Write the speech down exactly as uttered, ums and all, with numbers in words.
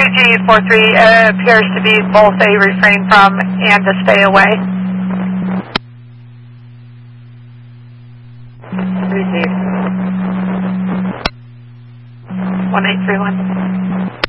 G four three uh, appears to be both a refrain from and a stay away. Receive. one eight three one.